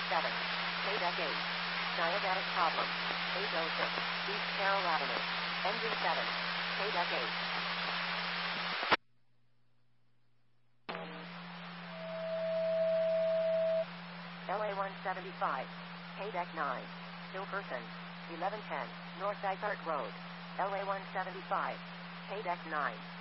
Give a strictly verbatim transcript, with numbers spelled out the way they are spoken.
seven, K-Deck eight, Diabetic problem, eight oh six, East Carroll Avenue, engine seven, K-Deck eight. L A one seventy-five, K-Deck nine, Hilperson, eleven ten, North Dysart Road, L A one seventy-five, K-Deck nine.